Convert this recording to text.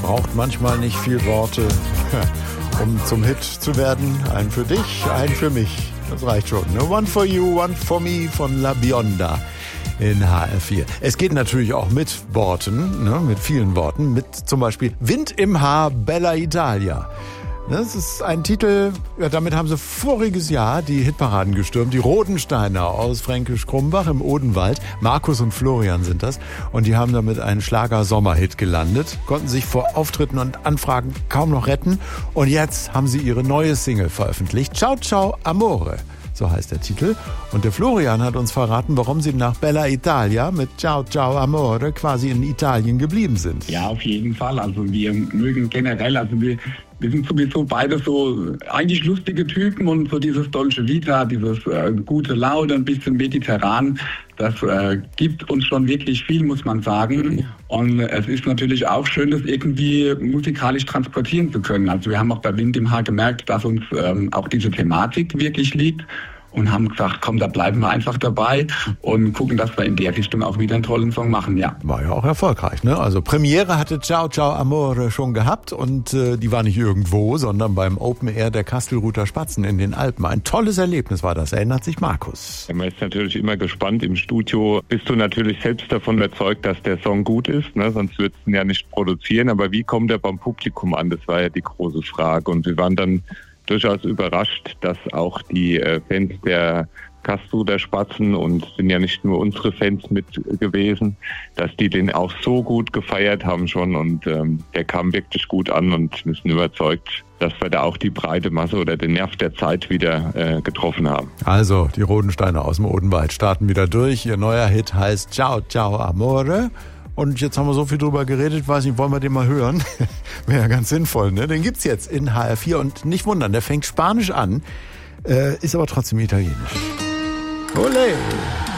braucht manchmal nicht viel Worte, um zum Hit zu werden. Ein für dich, ein für mich. Das reicht schon. Ne? One for you, one for me von La Bionda in HR4. Es geht natürlich auch mit Worten, ne? Mit vielen Worten, mit zum Beispiel Wind im Haar, Bella Italia. Das ist ein Titel, ja, damit haben sie voriges Jahr die Hitparaden gestürmt. Die Rodensteiner aus Fränkisch-Krumbach im Odenwald. Markus und Florian sind das. Und die haben damit einen Schlager-Sommerhit gelandet. Konnten sich vor Auftritten und Anfragen kaum noch retten. Und jetzt haben sie ihre neue Single veröffentlicht. Ciao, ciao, amore. So heißt der Titel. Und der Florian hat uns verraten, warum sie nach Bella Italia mit Ciao, ciao, amore quasi in Italien geblieben sind. Ja, auf jeden Fall. Also wir mögen generell, wir sind sowieso beide so eigentlich lustige Typen und so dieses Dolce Vita, dieses gute Laune, ein bisschen mediterran, das gibt uns schon wirklich viel, muss man sagen. Und es ist natürlich auch schön, das irgendwie musikalisch transportieren zu können. Also wir haben auch bei Wind im Haar gemerkt, dass uns auch diese Thematik wirklich liegt. Und haben gesagt, komm, da bleiben wir einfach dabei und gucken, dass wir in der Richtung auch wieder einen tollen Song machen, ja. War ja auch erfolgreich, ne? Also Premiere hatte Ciao Ciao Amore schon gehabt und die war nicht irgendwo, sondern beim Open Air der Kastelruther Spatzen in den Alpen. Ein tolles Erlebnis war das, erinnert sich Markus. Ja, man ist natürlich immer gespannt. Im Studio bist du natürlich selbst davon überzeugt, dass der Song gut ist, ne? Sonst würdest du ihn ja nicht produzieren. Aber wie kommt er beim Publikum an? Das war ja die große Frage. Und wir waren dann durchaus überrascht, dass auch die Fans der Kastelruther Spatzen, und sind ja nicht nur unsere Fans mit gewesen, dass die den auch so gut gefeiert haben schon, und der kam wirklich gut an, und wir sind überzeugt, dass wir da auch die breite Masse oder den Nerv der Zeit wieder getroffen haben. Also, die Rodensteiner aus dem Odenwald starten wieder durch. Ihr neuer Hit heißt Ciao Ciao Amore. Und jetzt haben wir so viel drüber geredet, weiß nicht, wollen wir den mal hören? Wäre ja ganz sinnvoll, ne? Den gibt's jetzt in HR4 und nicht wundern, der fängt Spanisch an, ist aber trotzdem italienisch. Olé!